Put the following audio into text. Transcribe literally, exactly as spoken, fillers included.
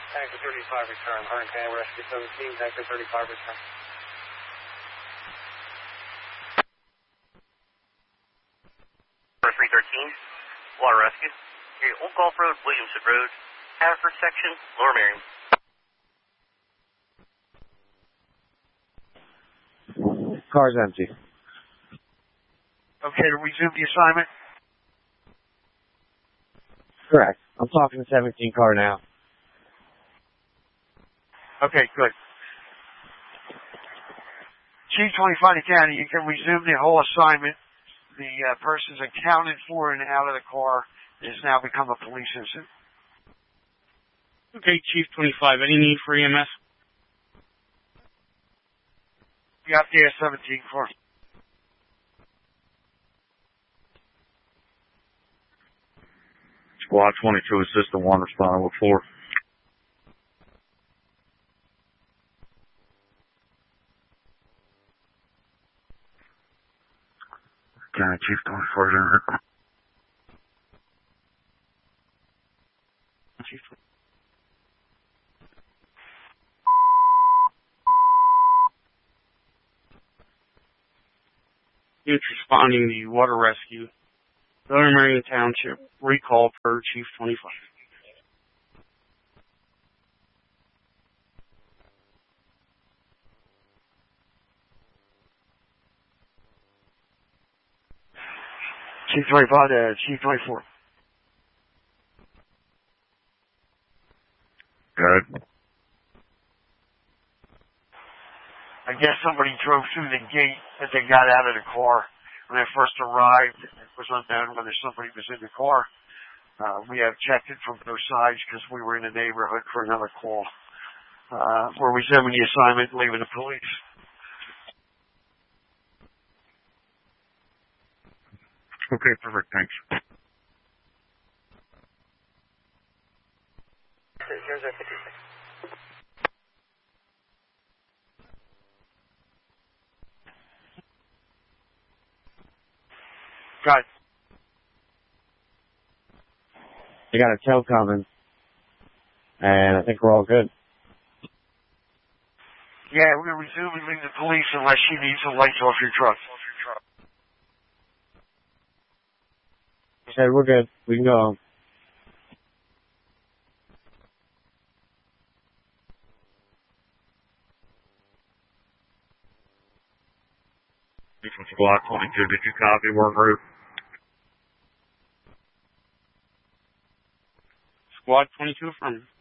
Tanker thirty-five return. Hurricane Rescue seventeen, Tanker thirty-five return. three thirteen, Water Rescue. Okay, Old Gulf Road, Williamson Road, Haverford section, Lower Merion. Car's empty. Okay, to resume the assignment? Correct. I'm talking to seventeen car now. Okay, good. Chief twenty-five County, you can resume the whole assignment. The uh, person's accounted for and out of the car. It has now become a police incident. Okay, Chief twenty-five, any need for E M S? You got the seventeen car. Squad twenty-two, assistant one responder with four. County Chief twenty-four, Chief. Units responding to water rescue. Lower Merion Township. Recall per Chief twenty-five. Chief twenty-five to Chief twenty-four. Good. I guess somebody drove through the gate as they got out of the car. When they first arrived, it was unknown whether somebody was in the car. Uh, we have checked it from both sides because we were in the neighborhood for another call. Uh, we're resuming the assignment, leaving the police. Okay, perfect, thanks. Here's our fifty-six. Got it. I got a tow coming. And I think we're all good. Yeah, we're resuming leaving the police unless she needs the lights off your truck. I said we're good. We can go home. Squad twenty-two, did you copy work route? Squad twenty-two affirmative.